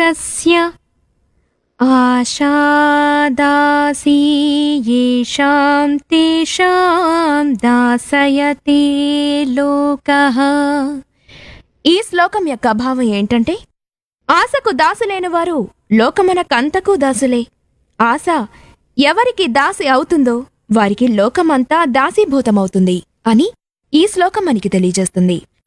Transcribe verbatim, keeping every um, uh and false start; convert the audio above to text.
यस्य आशादासी येषां तेषां दासयते లోకః. ఈ శ్లోకం యొక్క భావం ఏంటంటే, ఆశకు దాసులైన వారు లోకమనకంతకు దాసులే. ఆశ ఎవరికి దాసి అవుతుందో వారికి లోకమంతా దాసీభూతమవుతుంది అని ఈ శ్లోకం మనకి తెలియజేస్తుంది.